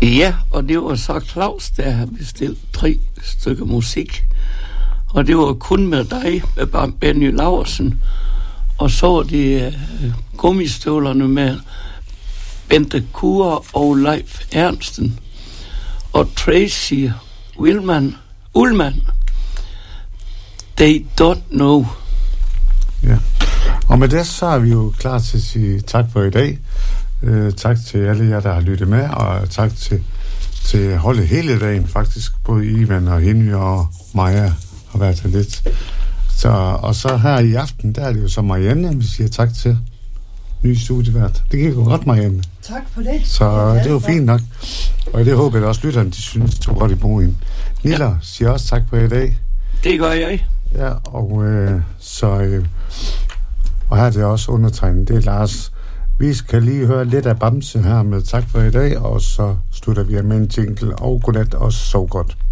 Ja, og det var så Claus, der havde bestilt 3 stykker musik. Og det var kun med dig, med Benny Laursen. Og så var de gummistøvlerne med Bente Kure og Leif Ernsten. Og Tracy Ullman. They don't know. Ja, og med det så er vi jo klar til at sige tak for i dag. Tak til alle jer, der har lyttet med, og tak til holdet hele dagen, faktisk. Både Ivan og Henny og Maja har været her lidt. Og så her i aften, der er det jo så Marianne, vi siger tak til. Ny studievært. Det gik jo godt, Marianne. Tak for det. Så det var fint nok. Og det håber jeg også lytterne, de synes, det var godt i bogen. Nilla siger også tak for i dag. Det gør jeg. Ja, og og her er det også undertegnet. Det er Lars. Vi skal lige høre lidt af Bamse her med tak for i dag, og så slutter vi med en jingle og godnat og sov godt.